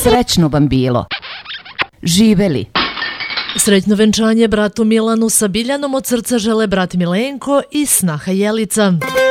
Srećno vam bilo. Živeli. Srećno venčanje bratu Milanu sa Biljanom od srca žele brat Milenko i snaha Jelica.